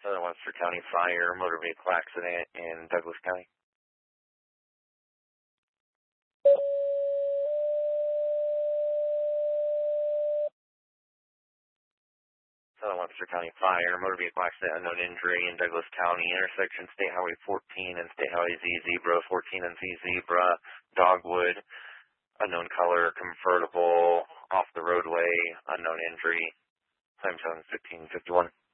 Southern Webster County Fire, motor vehicle accident in Douglas County. Southern Webster County Fire, motor vehicle accident, unknown injury in Douglas County, intersection State Highway 14 and State Highway Z Zebra, 14 and Z Zebra, Dogwood, unknown color, convertible, off the roadway, unknown injury, time zone 1551.